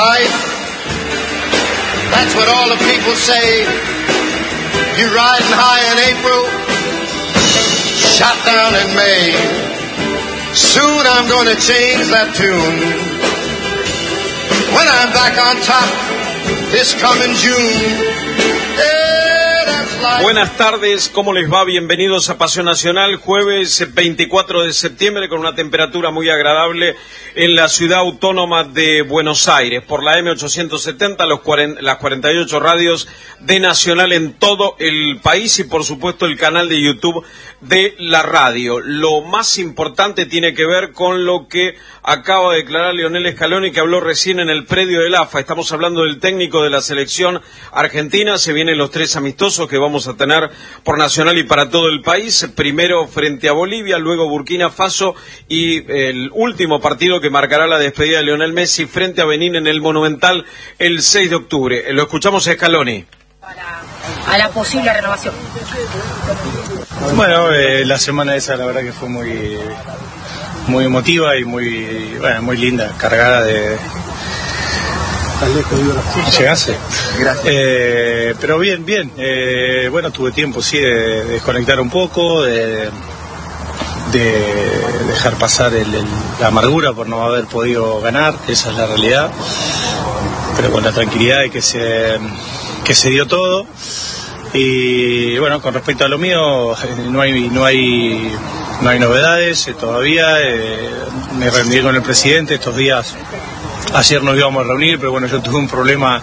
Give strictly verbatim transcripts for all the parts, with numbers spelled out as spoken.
life. That's what all the people say. You riding high in April, shot down in May. Soon I'm gonna change that tune. When I'm back on top this coming June. Buenas tardes, ¿cómo les va? Bienvenidos a Pasión Nacional, jueves veinticuatro de septiembre, con una temperatura muy agradable en la ciudad autónoma de Buenos Aires. Por la eme ochocientos setenta, los cuarenta, las cuarenta y ocho radios de Nacional en todo el país y por supuesto el canal de YouTube de la radio. Lo más importante tiene que ver con lo que acaba de declarar Lionel Scaloni, que habló recién en el predio del A F A. Estamos hablando del técnico de la selección argentina. Se vienen los tres amistosos que vamos a tener por Nacional y para todo el país. Primero frente a Bolivia, luego Burkina Faso y el último partido que marcará la despedida de Lionel Messi frente a Benín en el Monumental el seis de octubre. Lo escuchamos a Scaloni. Para, a la posible renovación. Bueno, eh, la semana esa la verdad que fue muy muy emotiva y muy bueno, muy linda, cargada de... Llegase. Gracias. Eh, pero bien, bien. Eh, bueno, tuve tiempo, sí, de, de desconectar un poco, de, de dejar pasar el, el, la amargura por no haber podido ganar, esa es la realidad. Pero con la tranquilidad de que se, que se dio todo. Y bueno, con respecto a lo mío, no hay, no hay, no hay novedades eh, todavía. Eh, me reuní con el presidente estos días. Ayer nos íbamos a reunir, pero bueno, yo tuve un problema,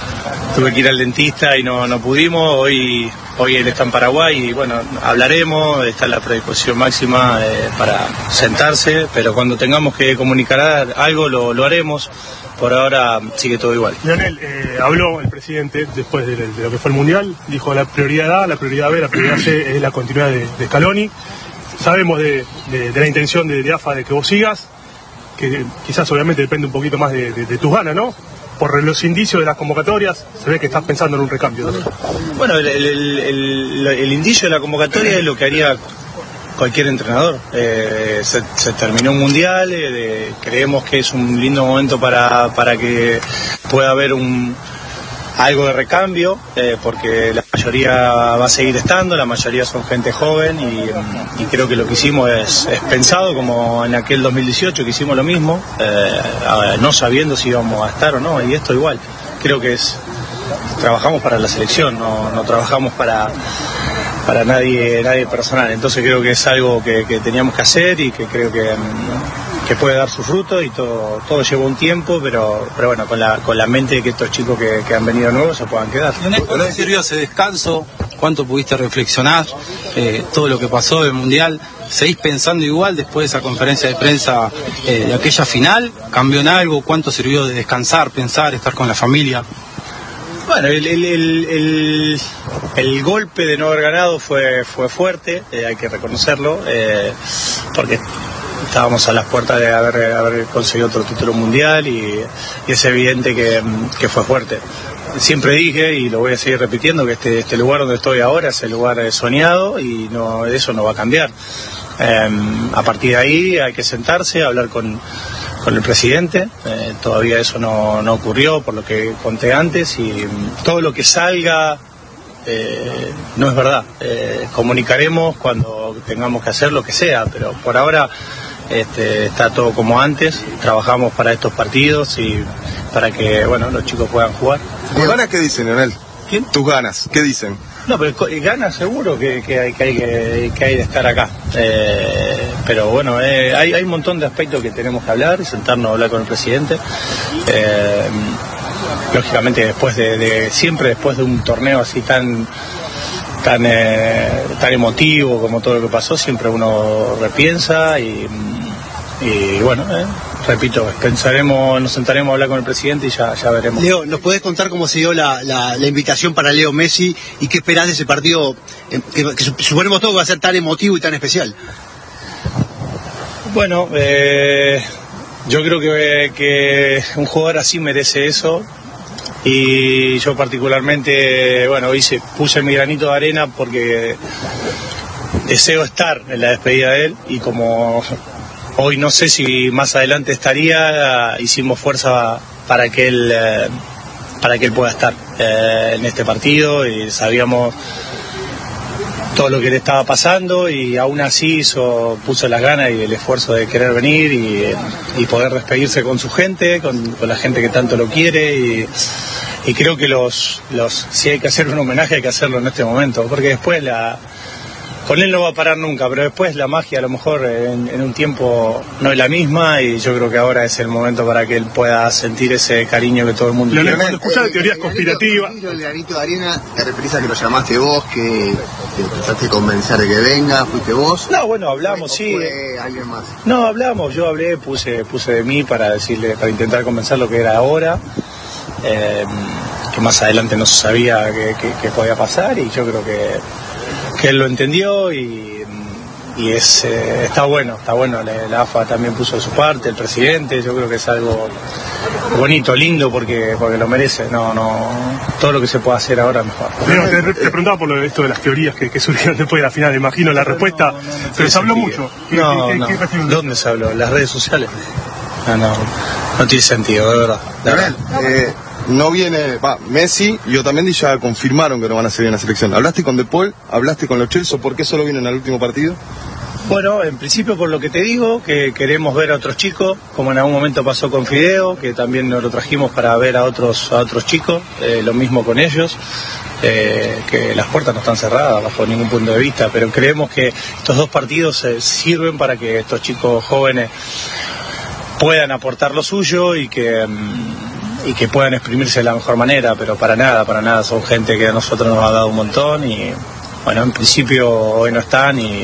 tuve que ir al dentista y no, no pudimos. Hoy, hoy él está en Paraguay y bueno, hablaremos, está la predisposición máxima eh, para sentarse, pero cuando tengamos que comunicar algo lo, lo haremos. Por ahora sigue todo igual. Lionel, eh, habló el presidente después de, de lo que fue el Mundial, dijo la prioridad A, la prioridad B, la prioridad C es la continuidad de, de Scaloni. Sabemos de, de, de la intención de, de A F A de que vos sigas, que quizás obviamente depende un poquito más de, de, de tus ganas, ¿no? Por los indicios de las convocatorias, se ve que estás pensando en un recambio, ¿no? Bueno, el, el, el, el indicio de la convocatoria es lo que haría cualquier entrenador. Eh, se, se terminó un mundial, eh, de, creemos que es un lindo momento para, para que pueda haber un algo de recambio, eh, porque la mayoría va a seguir estando, la mayoría son gente joven y, y creo que lo que hicimos es, es pensado como en aquel dos mil dieciocho que hicimos lo mismo, eh, no sabiendo si íbamos a estar o no, y esto igual. Creo que es trabajamos para la selección, no, no trabajamos para para nadie nadie personal, entonces creo que es algo que, que teníamos que hacer y que creo que, que puede dar sus frutos y todo todo lleva un tiempo, pero pero bueno, con la con la mente de que estos chicos que, que han venido nuevos se puedan quedar. ¿Cuánto te sirvió ese descanso? ¿Cuánto pudiste reflexionar? Eh, todo lo que pasó del Mundial, ¿seguís pensando igual después de esa conferencia de prensa eh, de aquella final? ¿Cambió en algo? ¿Cuánto sirvió de descansar, pensar, estar con la familia? Bueno, el, el, el, el, el golpe de no haber ganado fue fue fuerte, eh, hay que reconocerlo, eh, porque estábamos a las puertas de haber, haber conseguido otro título mundial y, y es evidente que, que fue fuerte. Siempre dije, y lo voy a seguir repitiendo, que este, este lugar donde estoy ahora es el lugar soñado y no, eso no va a cambiar. Eh, a partir de ahí hay que sentarse, hablar con... con el presidente, eh, todavía eso no, no ocurrió por lo que conté antes y todo lo que salga eh, no es verdad, eh, comunicaremos cuando tengamos que hacer lo que sea, pero por ahora este, está todo como antes, trabajamos para estos partidos y para que bueno los chicos puedan jugar. ¿Tus ganas qué dicen, Lionel? ¿Quién? ¿Tus ganas qué dicen? No, pero ganas seguro que, que, hay, que, hay, que, que hay de estar acá. Eh, pero bueno, eh, hay, hay un montón de aspectos que tenemos que hablar y sentarnos a hablar con el presidente. Eh, lógicamente, después de, de siempre después de un torneo así tan tan eh, tan emotivo como todo lo que pasó, siempre uno repiensa y, y bueno, eh, repito, pensaremos, nos sentaremos a hablar con el presidente y ya, ya veremos. Leo, ¿nos podés contar cómo se dio la, la, la invitación para Leo Messi y qué esperás de ese partido eh, que, que suponemos todo que va a ser tan emotivo y tan especial? Bueno, eh, yo creo que, que un jugador así merece eso y yo particularmente, bueno, hice, puse mi granito de arena porque deseo estar en la despedida de él y como hoy no sé si más adelante estaría, hicimos fuerza para que él eh, para que él pueda estar eh, en este partido, y sabíamos todo lo que le estaba pasando, y aún así hizo, puso las ganas y el esfuerzo de querer venir y, y poder despedirse con su gente, con, con la gente que tanto lo quiere, y, y creo que los, los si hay que hacer un homenaje hay que hacerlo en este momento, porque después la con él no va a parar nunca, pero después la magia a lo mejor en, en un tiempo no es la misma, y yo creo que ahora es el momento para que él pueda sentir ese cariño que todo el mundo tiene. tiene. Escuchar de teorías conspirativas. El granito de arena, te referís a que lo llamaste vos, que te trataste de convencer de que venga, fuiste vos. No, bueno, hablamos, sí. ¿Fue alguien más? No, hablamos, yo hablé, puse puse de mí para decirle, para intentar convencer lo que era ahora, eh, que más adelante no se sabía que, que, que podía pasar, y yo creo que, que él lo entendió, y, y es eh, está bueno, está bueno, la, la A F A también puso de su parte, el presidente, yo creo que es algo bonito, lindo, porque porque lo merece, no no todo lo que se pueda hacer ahora mejor. Pero te, te preguntaba por lo, esto de las teorías que, que surgieron después de la final, imagino la respuesta, no, no, no, pero se habló mucho. ¿Qué, no, qué, no. ¿qué, qué ¿Dónde se habló? ¿En las redes sociales? No, no, no tiene sentido, de verdad. De verdad. Eh, no viene, va, Messi y Otamendi ya confirmaron que no van a seguir en la selección. ¿Hablaste con De Paul? ¿Hablaste con los Chelsea? ¿Por qué solo vienen al último partido? Bueno, en principio por lo que te digo, que queremos ver a otros chicos, como en algún momento pasó con Fideo, que también nos lo trajimos para ver a otros a otros chicos, eh, lo mismo con ellos, eh, que las puertas no están cerradas bajo ningún punto de vista, pero creemos que estos dos partidos eh, sirven para que estos chicos jóvenes puedan aportar lo suyo y que... Um, y que puedan exprimirse de la mejor manera, pero para nada, para nada, son gente que a nosotros nos ha dado un montón, y bueno, en principio hoy no están, y,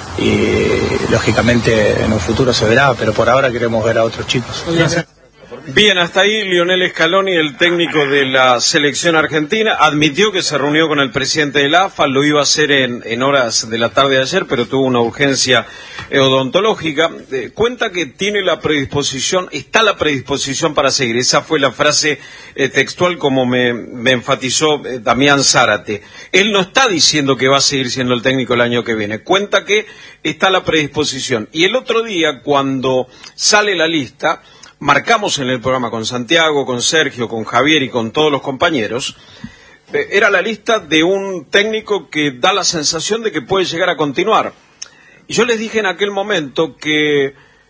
y lógicamente en un futuro se verá, pero por ahora queremos ver a otros chicos. Gracias. Bien, hasta ahí Lionel Scaloni, el técnico de la selección argentina, admitió que se reunió con el presidente de la A F A, lo iba a hacer en, en horas de la tarde de ayer, pero tuvo una urgencia odontológica. Eh, cuenta que tiene la predisposición, está la predisposición para seguir. Esa fue la frase eh, textual, como me, me enfatizó eh, Damián Zárate. Él no está diciendo que va a seguir siendo el técnico el año que viene, cuenta que está la predisposición. Y el otro día, cuando sale la lista, marcamos en el programa con Santiago, con Sergio, con Javier y con todos los compañeros, eh, era la lista de un técnico que da la sensación de que puede llegar a continuar. Y yo les dije en aquel momento que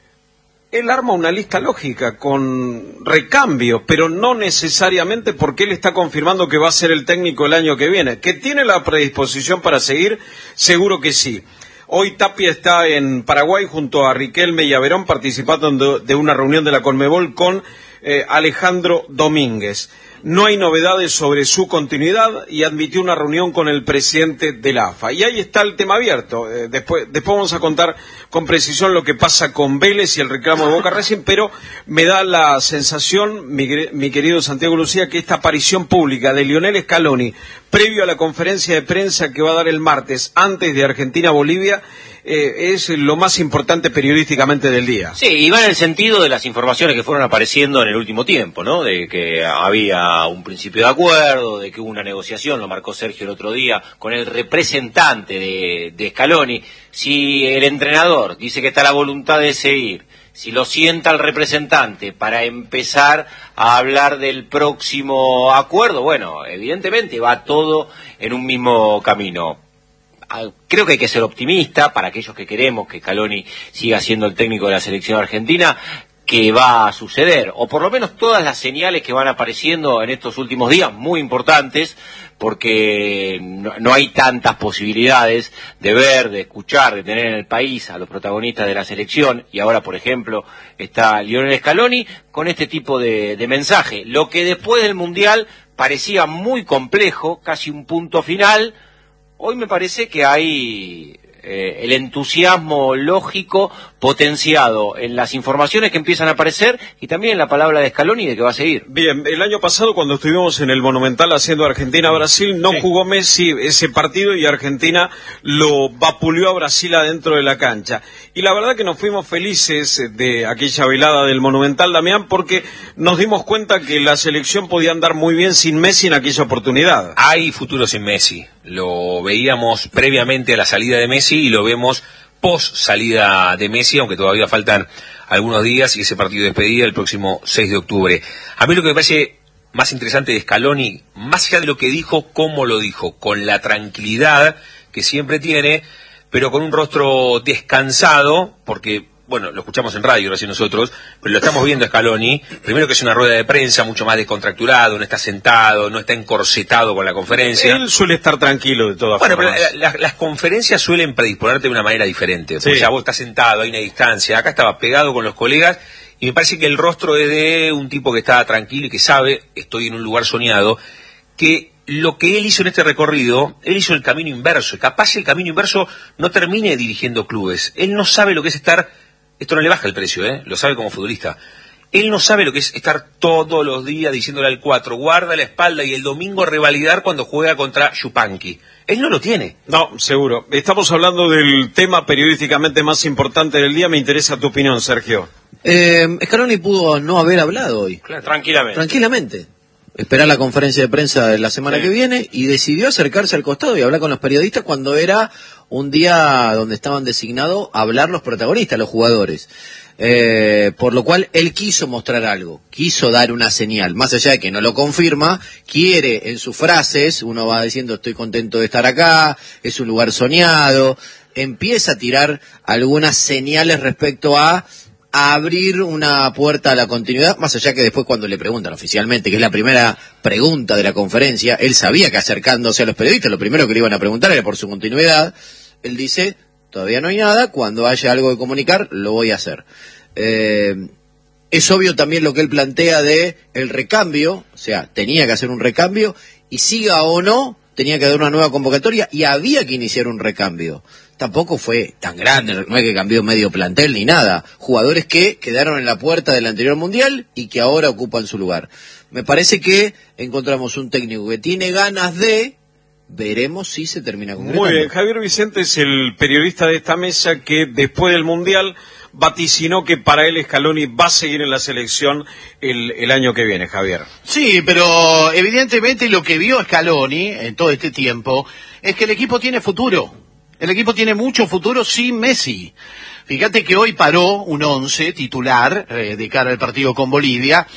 él arma una lista lógica con recambio, pero no necesariamente porque él está confirmando que va a ser el técnico el año que viene. ¿Que tiene la predisposición para seguir? Seguro que sí. Hoy Tapia está en Paraguay junto a Riquelme y a Verón participando de una reunión de la Conmebol con eh, Alejandro Domínguez. No hay novedades sobre su continuidad y admitió una reunión con el presidente de la A F A. Y ahí está el tema abierto. Eh, después, después vamos a contar con precisión lo que pasa con Vélez y el reclamo de Boca Racing, pero me da la sensación, mi, mi querido Santiago Lucía, que esta aparición pública de Lionel Scaloni, previo a la conferencia de prensa que va a dar el martes, antes de Argentina-Bolivia, Eh, es lo más importante periodísticamente del día. Sí, y va en el sentido de las informaciones que fueron apareciendo en el último tiempo, ¿no? De que había un principio de acuerdo, de que hubo una negociación, lo marcó Sergio el otro día, con el representante de, de Scaloni. Si el entrenador dice que está la voluntad de seguir, si lo sienta el representante para empezar a hablar del próximo acuerdo, bueno, evidentemente va todo en un mismo camino. Creo que hay que ser optimista para aquellos que queremos que Scaloni siga siendo el técnico de la selección argentina, que va a suceder, o por lo menos todas las señales que van apareciendo en estos últimos días, muy importantes, porque no, no hay tantas posibilidades de ver, de escuchar, de tener en el país a los protagonistas de la selección, y ahora, por ejemplo, está Lionel Scaloni con este tipo de, de mensaje. Lo que después del Mundial parecía muy complejo, casi un punto final, hoy me parece que hay eh, el entusiasmo lógico potenciado en las informaciones que empiezan a aparecer y también en la palabra de Scaloni de que va a seguir. Bien, el año pasado cuando estuvimos en el Monumental haciendo Argentina-Brasil, no sí. jugó Messi ese partido y Argentina lo vapuleó a Brasil adentro de la cancha. Y la verdad que nos fuimos felices de aquella velada del Monumental, Damián, porque nos dimos cuenta que la selección podía andar muy bien sin Messi en aquella oportunidad. Hay futuro sin Messi. Lo veíamos previamente a la salida de Messi y lo vemos post salida de Messi, aunque todavía faltan algunos días y ese partido de despedida el próximo seis de octubre. A mí lo que me parece más interesante de Scaloni, más allá de lo que dijo, cómo lo dijo, con la tranquilidad que siempre tiene, pero con un rostro descansado, porque, bueno, lo escuchamos en radio recién nosotros, pero lo estamos viendo a Scaloni, primero que es una rueda de prensa mucho más descontracturado, no está sentado, no está encorsetado con la conferencia. Él suele estar tranquilo de todas bueno, formas. Bueno, pero la, la, las conferencias suelen predisponerte de una manera diferente, sí. O sea, vos estás sentado, hay una distancia, acá estaba pegado con los colegas, y me parece que el rostro es de un tipo que está tranquilo y que sabe, estoy en un lugar soñado, que lo que él hizo en este recorrido, él hizo el camino inverso, y capaz el camino inverso no termine dirigiendo clubes. Él no sabe lo que es estar, esto no le baja el precio, ¿eh? Lo sabe como futbolista. Él no sabe lo que es estar todos los días diciéndole al cuatro, guarda la espalda y el domingo revalidar cuando juega contra Yupanqui. Él no lo tiene. No, seguro. Estamos hablando del tema periodísticamente más importante del día. Me interesa tu opinión, Sergio. Eh, Scaloni pudo no haber hablado hoy. Claro. Tranquilamente. Tranquilamente. Esperar la conferencia de prensa de la semana sí. que viene y decidió acercarse al costado y hablar con los periodistas cuando era un día donde estaban designados a hablar los protagonistas, los jugadores. Eh, por lo cual él quiso mostrar algo, quiso dar una señal, más allá de que no lo confirma, quiere en sus frases, uno va diciendo estoy contento de estar acá, es un lugar soñado, empieza a tirar algunas señales respecto a a abrir una puerta a la continuidad, más allá que después cuando le preguntan oficialmente, que es la primera pregunta de la conferencia, él sabía que acercándose a los periodistas, lo primero que le iban a preguntar era por su continuidad, él dice, todavía no hay nada, cuando haya algo que comunicar, lo voy a hacer. Eh, es obvio también lo que él plantea de el recambio, o sea, tenía que hacer un recambio, y siga o no, tenía que dar una nueva convocatoria, y había que iniciar un recambio. Tampoco fue tan grande, no es que cambió medio plantel ni nada. Jugadores que quedaron en la puerta del anterior mundial y que ahora ocupan su lugar. Me parece que encontramos un técnico que tiene ganas de... Veremos si se termina concretando. Muy bien, Javier Vicente es el periodista de esta mesa que después del mundial vaticinó que para él Scaloni va a seguir en la selección el, el año que viene, Javier. Sí, pero evidentemente lo que vio Scaloni en todo este tiempo es que el equipo tiene futuro. El equipo tiene mucho futuro sin Messi. Fíjate que hoy paró un once titular eh, de cara al partido con Bolivia,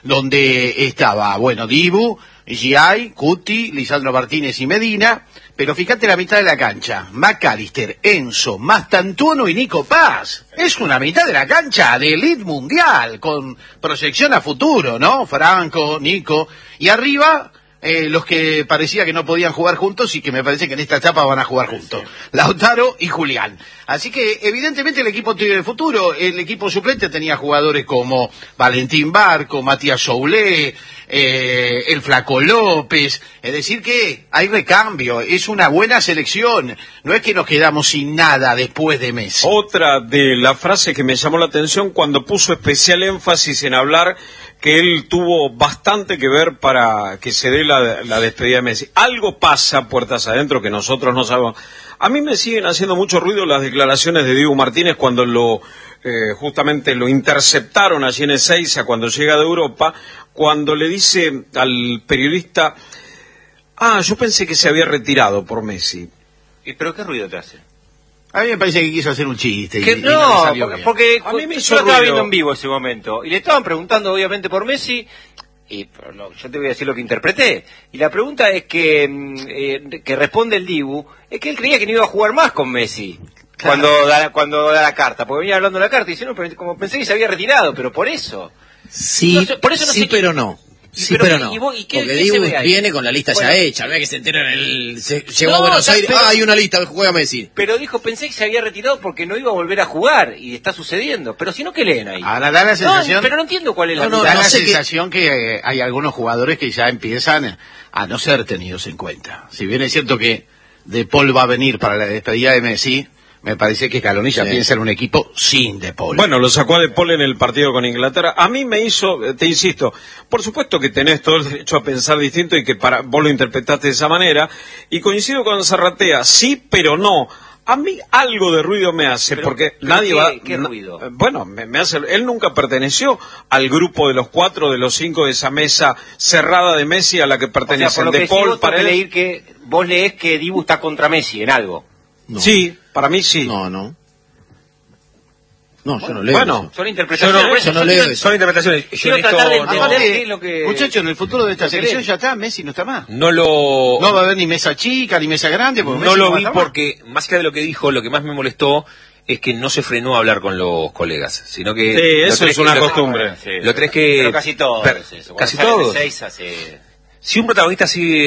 donde estaba, bueno, Dibu, Giai, Cuti, Lisandro Martínez y Medina, pero fíjate la mitad de la cancha, McAllister, Enzo, Mastantuono y Nico Paz. Es una mitad de la cancha de elite mundial, con proyección a futuro, ¿no? Franco, Nico, y arriba... Eh, los que parecía que no podían jugar juntos y que me parece que en esta etapa van a jugar juntos, Lautaro y Julián. Así que evidentemente el equipo tiene futuro. El equipo suplente tenía jugadores como Valentín Barco, Matías Soulé, eh, el Flaco López, es decir que hay recambio, es una buena selección, no es que nos quedamos sin nada después de Messi. Otra de las frases que me llamó la atención cuando puso especial énfasis en hablar que él tuvo bastante que ver para que se dé la, la despedida de Messi. Algo pasa puertas adentro que nosotros no sabemos. A mí me siguen haciendo mucho ruido las declaraciones de Dibu Martínez cuando lo eh, justamente lo interceptaron allí en Ezeiza cuando llega de Europa, cuando le dice al periodista, ah, yo pensé que se había retirado por Messi. ¿Y pero qué ruido te hace? A mí me parece que quiso hacer un chiste. Que, y, no, y no salió bien. Porque a mí me hizo yo lo estaba ruido. viendo en vivo ese momento y le estaban preguntando obviamente por Messi y pero no, yo te voy a decir lo que interpreté y la pregunta es que eh, que responde el Dibu es que él creía que no iba a jugar más con Messi claro. cuando da cuando da la carta, porque venía hablando de la carta y dice no, pero como pensé que se había retirado, pero por eso sí, no sé, por eso no sí sé pero qué... no. Sí, pero, pero no, ¿y vos, y qué, porque qué Dibu se viene con la lista bueno, ya hecha, no es que se enteró en el... Se, llegó no, a Buenos Aires, pero, ah, hay una lista, juega Messi. Pero dijo, pensé que se había retirado porque no iba a volver a jugar, y está sucediendo, pero si no, ¿qué leen ahí? Ahora da la sensación... No, pero no entiendo cuál es la... No, no, da no la sé sensación que... que eh, hay algunos jugadores que ya empiezan a no ser tenidos en cuenta. Si bien es cierto que De Paul va a venir para la despedida de Messi... Me parece que Scaloni ya sí. piensa en un equipo sin De Paul. Bueno, lo sacó a De Paul en el partido con Inglaterra. A mí me hizo, te insisto, por supuesto que tenés todo el derecho a pensar distinto y que para vos lo interpretaste de esa manera. Y coincido con Zarratea, sí, pero no. A mí algo de ruido me hace, pero, porque pero nadie ¿qué, va... ¿Qué ruido? Bueno, me, me hace... Él nunca perteneció al grupo de los cuatro, de los cinco, de esa mesa cerrada de Messi a la que pertenecen. O sea, por lo De que Paul, sí, para él... leer que vos leés que Dibu está contra Messi en algo. No. Sí, para mí sí. No, no. No, yo no leo Bueno, eso. Son interpretaciones. Yo no, yo no leo eso. Son interpretaciones. Yo Quiero en esto tratar de no- entender Aparte, qué es lo que... muchachos, en el futuro de esta lo que selección leen. ya está, Messi no está más. no lo... No va a haber ni mesa chica, ni mesa grande. porque No Messi lo va a vi estar más. porque, más allá de lo que dijo, lo que más me molestó es que no se frenó a hablar con los colegas, sino que... Sí, lo eso tenés es que- una lo- costumbre. Sí, Lo tenés que... Pero casi todos. per- es eso. Casi Cuando salen de todos. seis hace- Si un protagonista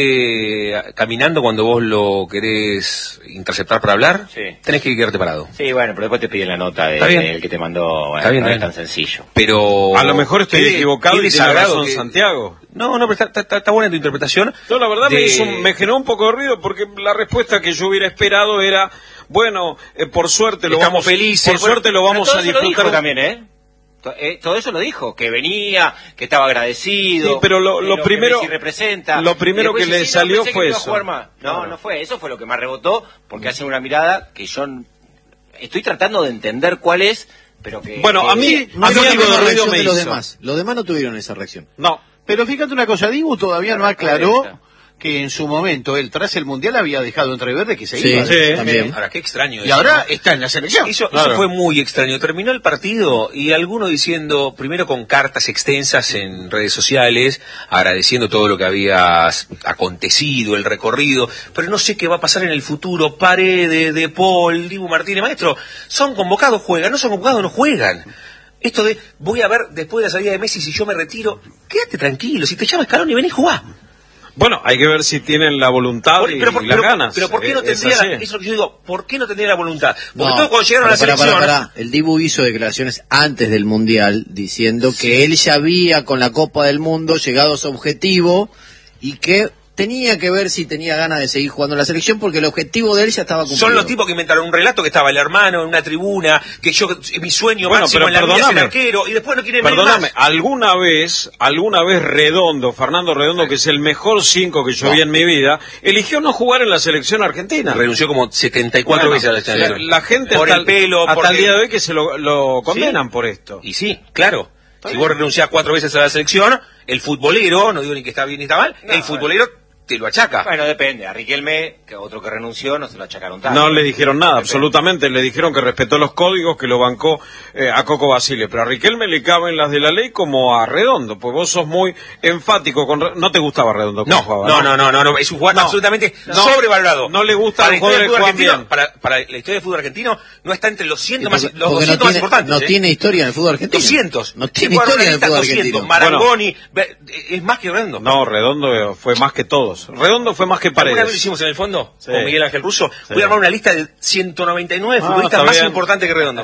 sigue caminando cuando vos lo querés interceptar para hablar, Sí. tenés que quedarte parado. Sí, bueno, pero después te piden la nota de- Está bien. del que te mandó. Bueno, Está bien, no es está tan bien. sencillo. Pero... A lo mejor estoy qué- equivocado qué y tiene desagrado razón que- Santiago. No, no, pero está, está- está buena tu interpretación. No, la verdad me, de- hizo, me generó un poco de ruido porque la respuesta que yo hubiera esperado era, bueno, eh, por suerte lo Estamos vamos, felices, por bueno, suerte lo vamos Pero todo a eso lo disfrutar. dijo también, ¿eh? To- eh, Todo eso lo dijo, que venía, que estaba agradecido. Sí, pero lo- que lo que primero- Messi representa. lo primero Y después que le dice, sí, no, salió pensé que fue no iba a eso. jugar más. No, Claro. no fue, eso fue lo que más rebotó, porque hace una mirada que yo n- estoy tratando de entender cuál es, pero que... Bueno, que- a mí, Sí, a mí no algo tuvieron de la ruido reacción me de los hizo. demás. Los demás no tuvieron esa reacción. No, Pero fíjate una cosa, Dibu todavía no aclaró que en su momento él tras el Mundial había dejado entrever de que se Sí, iba. sí. también. Ahora, qué extraño Y eso, ahora ¿no? está en la selección. Eso, Claro. eso fue muy extraño. Terminó el partido y alguno diciendo, primero con cartas extensas en redes sociales, agradeciendo todo lo que había acontecido, el recorrido, pero no sé qué va a pasar en el futuro. Paredes, De Paul, Dibu Martínez, maestro, son convocados, juegan, no son convocados, no juegan. Esto de, voy a ver después de la salida de Messi si yo me retiro, quédate tranquilo, si te llama Scaloni, vení y jugá. bueno, hay que ver si tienen la voluntad Por- y, pero, por- y las pero- ganas. pero ¿por qué no Eh, es tendría la, así. eso que yo digo, ¿por qué no tendría la voluntad? Porque No, todos cuando llegaron a la pero pará, selección... pará, pará. El Dibu hizo declaraciones antes del Mundial diciendo que él ya había con la Copa del Mundo llegado a su objetivo y que tenía que ver si tenía ganas de seguir jugando en la selección porque el objetivo de él ya estaba cumplido. Son los tipos que inventaron un relato que estaba el hermano en una tribuna, que yo, mi sueño Bueno, máximo pero en la vida es el perdóname. arquero, y después no quieren venir Perdóname, más. alguna vez, alguna vez Redondo, Fernando Redondo, que es el mejor cinco que yo vi en mi vida, eligió no jugar en la selección argentina. Renunció como setenta y cuatro Bueno, veces a la la, selección. la gente por hasta, el pelo, hasta porque- el día de hoy que se lo, lo condenan por esto. Y sí, claro. Si vos renunciás cuatro veces a la selección, el futbolero, no digo ni que está bien ni está mal, No, el futbolero te lo achaca. Bueno, depende. A Riquelme, que otro que renunció, no se lo achacaron tanto. No le dijeron nada, Depende. absolutamente. Le dijeron que respetó los códigos, que lo bancó eh, a Coco Basile. Pero a Riquelme le caben las de la ley como a Redondo, pues vos sos muy enfático. con Re- No te gustaba Redondo como No, jugaba, no, no, no, no, no, es un jugador No. absolutamente No. sobrevalorado. No le gusta para los la historia del jugadores fútbol que argentino, juegan bien. para, para la historia del fútbol argentino, no está entre los cien más, Porque, los porque no doscientos más tiene, importantes. no ¿eh? tiene historia en el fútbol argentino. doscientos. No tiene Jugador historia en el realista, fútbol doscientos. argentino. Marangoni, ve- es más que Redondo. No, Redondo fue más que todos. Redondo fue más que ¿Alguna vez lo Paredes. hicimos en el fondo? Sí. Con Miguel Ángel Russo. Sí. Voy a armar una lista de ciento noventa y nueve Ah, futbolistas está más bien. importantes que Redondo.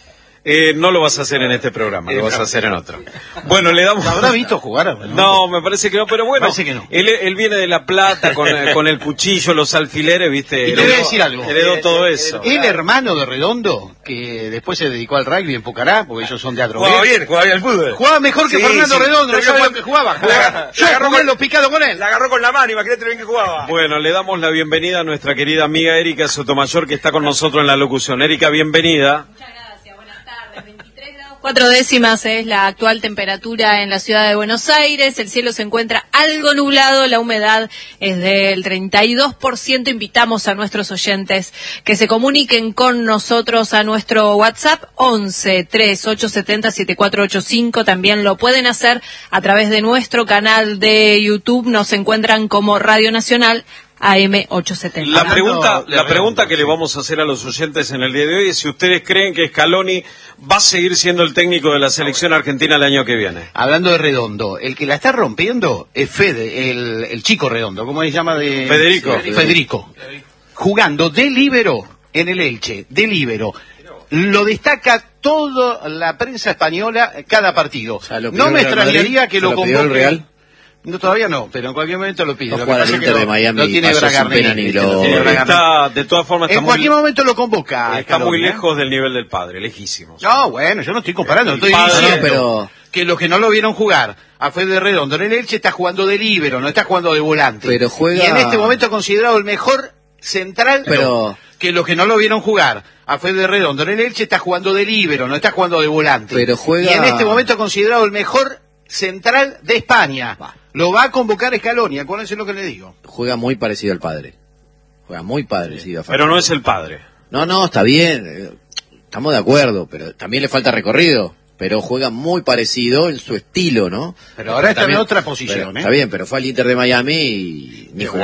Eh, no lo vas a hacer en este programa, lo vas a hacer en otro. Bueno, le damos... ¿Lo habrá visto jugar? No, me parece que no, pero bueno, Parece que no. él, él viene de La Plata con, eh, con el cuchillo, los alfileres, viste. Y te voy a Heredó- decir algo. Heredó todo eso. El hermano de Redondo, que después se dedicó al rugby en Pucará, porque ellos son de Jugaba Adrogué. bien, jugaba bien al fútbol. Jugaba mejor que Sí, Fernando sí. Redondo, no Pero sabe yo- lo que jugaba. La- Jugaba- la Yo agarró jugué con- los picados con él. La agarró con la mano, imagínate lo bien que jugaba. Bueno, le damos la bienvenida a nuestra querida amiga Erika Sotomayor, que está con nosotros en la locución. Erika, bienvenida. Muchas gracias, buenas tardes. veintitrés grados cuatro décimas es la actual temperatura en la ciudad de Buenos Aires. El cielo se encuentra algo nublado, la humedad es del treinta y dos por ciento. Invitamos a nuestros oyentes que se comuniquen con nosotros a nuestro WhatsApp once, treinta y ocho setenta, setenta y cuatro ochenta y cinco. También lo pueden hacer a través de nuestro canal de YouTube. Nos encuentran como Radio Nacional A M ochocientos setenta. La Hablando pregunta, de la pregunta Redondo, que le vamos a hacer a los oyentes en el día de hoy es si ustedes creen que Scaloni va a seguir siendo el técnico de la selección argentina el año que viene. Hablando de Redondo, el que la está rompiendo es Fede, el, el chico Redondo, ¿cómo se llama? De... Federico. Federico. Jugando de líbero en el Elche, de líbero. Lo destaca toda la prensa española cada partido. sea, lo No pidió me el Real Madrid, extrañaría que se lo lo pidió el convoque. Real. No, todavía no, pero en cualquier momento lo pide. No Lo que juega pasa al es que Inter lo- de Miami lo tiene y pasó sin Bragarni, pena ni ¿viste? Lo gloria. tiene Eh, Bragarni. está, de todas formas, está En muy, cualquier momento lo convoca. está muy Scaloni, ¿eh? lejos del nivel del padre, lejísimos. No, bueno, yo no estoy comparando, El estoy padre- diciendo No, pero- que los que no lo vieron jugar a Fede Redondo en el Elche está jugando de líbero, no está jugando de volante. Pero juega- Y en este momento considerado el mejor central, Pero- que los que no lo vieron jugar a Fede Redondo en el Elche está jugando de líbero, no está jugando de volante. Pero juega- Y en este momento considerado el mejor central de España. Lo va a convocar Scaloni, acuérdense lo que le digo. Juega muy parecido al padre. Juega muy parecido a Pero no es el padre. No, no, está bien. eh, Estamos de acuerdo, pero también le falta recorrido. Pero juega muy parecido en su estilo, ¿no? Pero ahora está en también, otra posición, pero, ¿eh? Está bien, pero fue al Inter de Miami y ni jugó.